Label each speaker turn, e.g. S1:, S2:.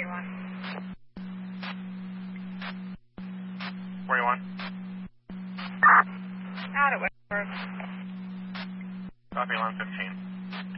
S1: 41.
S2: Where you want?
S1: Out at Westbrook.
S2: Copy line 15.